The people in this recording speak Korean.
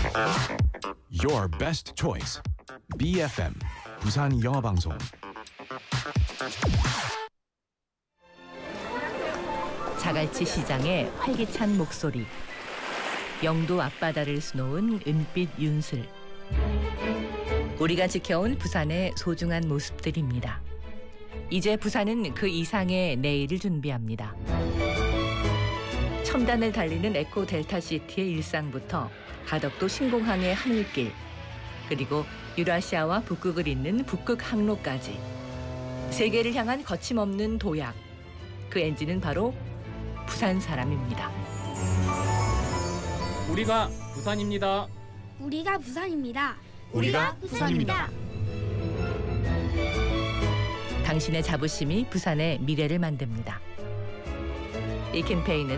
Your best choice. BFM 부산 영어방송. 자갈치 시장의 활기찬 목소리. 영도 앞바다를 수놓은 은빛 윤슬. 우리가 지켜온 부산의 소중한 모습들입니다. 이제 부산은 그 이상의 내일을 준비합니다. 첨단을 달리는 에코 델타시티의 일상부터 가덕도 신공항의 하늘길, 그리고 유라시아와 북극을 잇는 북극 항로까지 세계를 향한 거침없는 도약. 그 엔진은 바로 부산 사람입니다. 우리가 부산입니다. 우리가 부산입니다. 우리가 부산입니다. 당신의 자부심이 부산의 미래를 만듭니다. 이 캠페인은